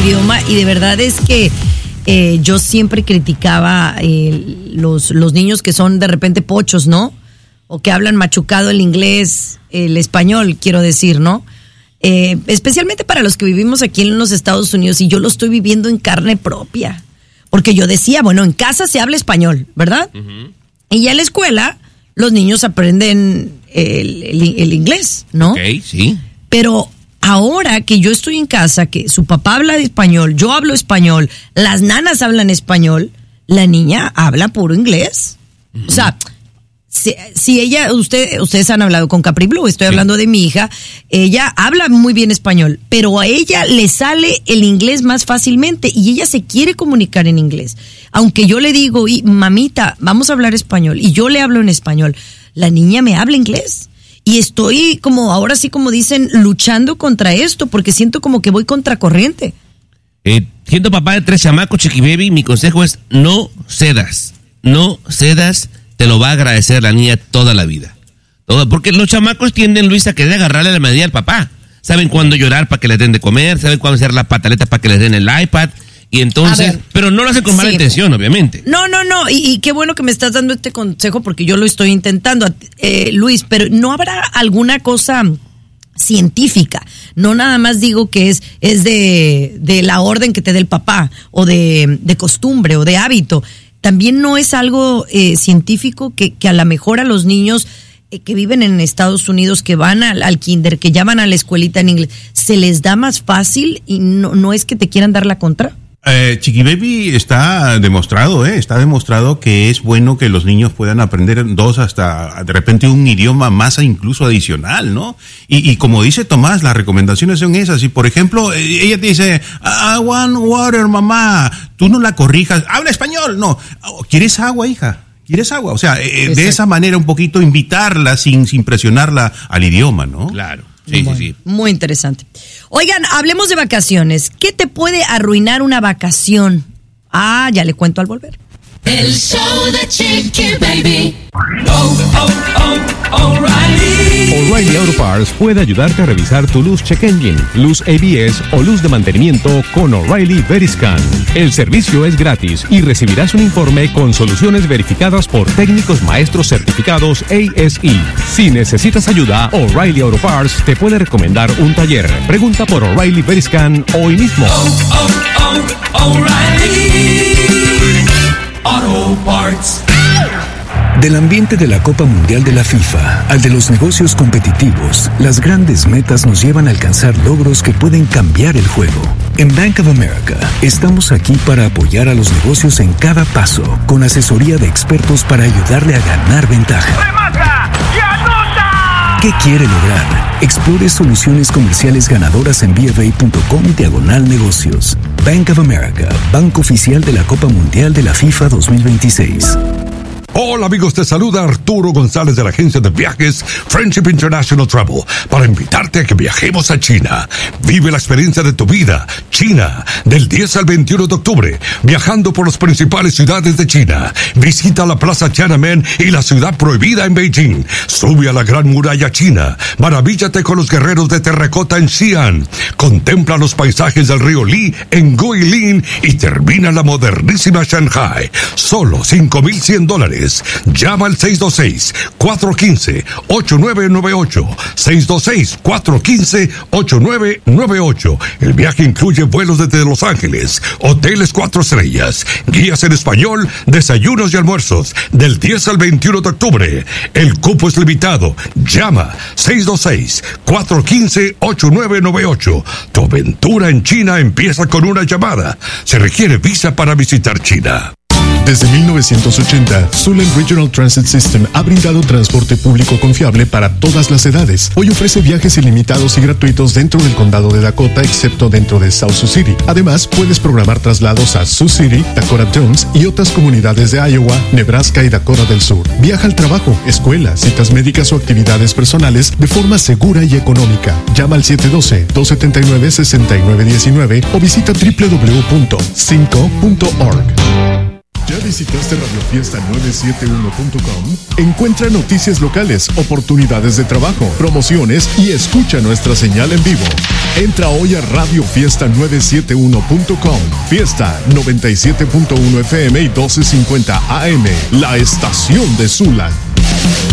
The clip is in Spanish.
idioma y de verdad es que yo siempre criticaba los niños que son de repente pochos, ¿no? O que hablan machucado el inglés, el español, quiero decir, ¿no? Especialmente para los que vivimos aquí en los Estados Unidos, y yo lo estoy viviendo en carne propia. Porque yo decía, bueno, en casa se habla español, ¿verdad? Uh-huh. Y ya en la escuela los niños aprenden el inglés, ¿no? Ok, sí. Pero ahora que yo estoy en casa, que su papá habla español, yo hablo español, las nanas hablan español, la niña habla puro inglés. Uh-huh. O sea, si ella, ustedes han hablado con Capri Blue, estoy hablando de mi hija, ella habla muy bien español, pero a ella le sale el inglés más fácilmente y ella se quiere comunicar en inglés. Aunque yo le digo, mamita, vamos a hablar español, y yo le hablo en español, la niña me habla inglés. Y estoy como, ahora sí como dicen, luchando contra esto, porque siento como que voy contracorriente. Siendo papá de 3 chamacos, Chiqui Baby, mi consejo es no cedas, te lo va a agradecer la niña toda la vida. Porque los chamacos tienden, Luis, a querer agarrarle la medida al papá. Saben cuándo llorar para que les den de comer, saben cuándo hacer la pataleta para que les den el iPad, y entonces, pero no lo hacen con mala intención, obviamente. No, y qué bueno que me estás dando este consejo porque yo lo estoy intentando, Luis, pero ¿no habrá alguna cosa científica? No nada más digo que es de la orden que te dé el papá, o de costumbre, o de hábito. También no es algo científico que a lo mejor a los niños que viven en Estados Unidos, que van al kinder, que ya van a la escuelita en inglés, se les da más fácil y no es que te quieran dar la contra. Chiqui Baby, está demostrado que es bueno que los niños puedan aprender 2 hasta de repente un idioma más incluso adicional, ¿no? Y como dice Tomás, las recomendaciones son esas. Y por ejemplo, ella te dice, I want water, mamá. Tú no la corrijas, habla español, no. ¿Quieres agua, hija? ¿Quieres agua? O sea, de esa manera un poquito invitarla sin presionarla al idioma, ¿no? Claro. Sí. Muy interesante. Oigan, hablemos de vacaciones. ¿Qué te puede arruinar una vacación? Ya le cuento al volver. El show de Chiqui Baby. O'Reilly Auto Parts puede ayudarte a revisar tu luz check engine, luz ABS o luz de mantenimiento con O'Reilly Veriscan. El servicio es gratis y recibirás un informe con soluciones verificadas por técnicos maestros certificados ASE. Si necesitas ayuda, O'Reilly Auto Parts te puede recomendar un taller. Pregunta por O'Reilly Veriscan hoy mismo. O'Reilly Auto Parts. Del ambiente de la Copa Mundial de la FIFA al de los negocios competitivos, las grandes metas nos llevan a alcanzar logros que pueden cambiar el juego. En Bank of America, estamos aquí para apoyar a los negocios en cada paso, con asesoría de expertos para ayudarle a ganar ventaja. ¡Remata! ¡Y anota! ¿Qué quiere lograr? Explore soluciones comerciales ganadoras en BofA.com/negocios. Bank of America, banco oficial de la Copa Mundial de la FIFA 2026. Hola amigos, te saluda Arturo González de la agencia de viajes Friendship International Travel para invitarte a que viajemos a China. Vive la experiencia de tu vida, China, del 10 al 21 de octubre, viajando por las principales ciudades de China. Visita la Plaza Tiananmen y la ciudad prohibida en Beijing. Sube a la Gran Muralla China. Maravíllate con los guerreros de terracota en Xi'an. Contempla los paisajes del río Li en Guilin y termina la modernísima Shanghai. Solo $5,100. Llama al 626-415-8998. 626-415-8998. El viaje incluye vuelos desde Los Ángeles, hoteles 4 estrellas, guías en español, desayunos y almuerzos, del 10 al 21 de octubre. El cupo es limitado. Llama 626-415-8998. Tu aventura en China empieza con una llamada. Se requiere visa para visitar China. Desde 1980, Sulen Regional Transit System ha brindado transporte público confiable para todas las edades. Hoy ofrece viajes ilimitados y gratuitos dentro del condado de Dakota, excepto dentro de South Sioux City. Además, puedes programar traslados a Sioux City, Dakota Dunes y otras comunidades de Iowa, Nebraska y Dakota del Sur. Viaja al trabajo, escuela, citas médicas o actividades personales de forma segura y económica. Llama al 712-279-6919 o visita www.cinco.org. ¿Ya visitaste radiofiesta971.com? Encuentra noticias locales, oportunidades de trabajo, promociones y escucha nuestra señal en vivo. Entra hoy a radiofiesta971.com. Fiesta 97.1 FM y 1250 AM, la estación de Zula.